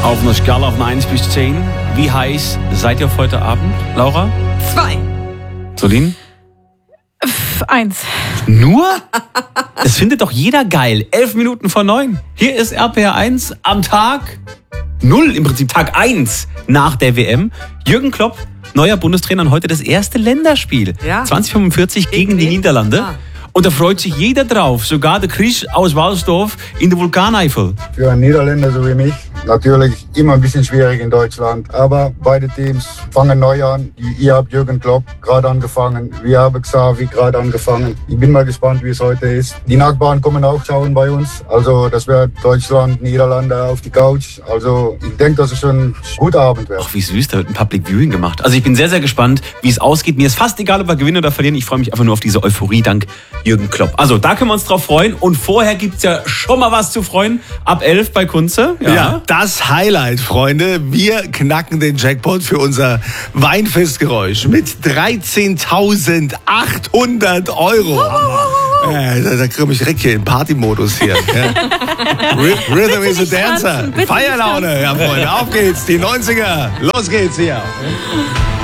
Auf einer Skala von 1 bis 10. Wie heiß seid ihr auf heute Abend, Laura? 2. Solin? 1. Nur? Das findet doch jeder geil. 11 Minuten vor 9. Hier ist RPR 1 am Tag 0, im Prinzip Tag 1 nach der WM. Jürgen Klopp, neuer Bundestrainer, und heute das erste Länderspiel. Ja. 2045 gegen die Niederlande. Ah. Und da freut sich jeder drauf, sogar der Chris aus Walsdorf in der Vulkaneifel. Für einen Niederländer so wie mich natürlich immer ein bisschen schwierig in Deutschland. Aber beide Teams fangen neu an. Ihr habt Jürgen Klopp gerade angefangen. Wir haben Xavi gerade angefangen. Ich bin mal gespannt, wie es heute ist. Die Nachbarn kommen auch schauen bei uns. Also das wird Deutschland, Niederlande auf die Couch. Also ich denke, dass es schon ein guter Abend wird. Ach, wie süß, da wird ein Public Viewing gemacht. Also ich bin sehr, sehr gespannt, wie es ausgeht. Mir ist fast egal, ob wir gewinnen oder verlieren. Ich freue mich einfach nur auf diese Euphorie dank Jürgen Klopp. Also da können wir uns drauf freuen. Und vorher gibt es ja schon mal was zu freuen. Ab 11 bei Kunze. Ja, das Highlight, Freunde. Wir knacken den Jackpot für unser Weinfestgeräusch mit 13.800 Euro. Da kriege ich direkt hier in Partymodus hier. Ja. Rhythm is a Dancer. Feierlaune, ja, Freunde. Auf geht's, die 90er. Los geht's hier.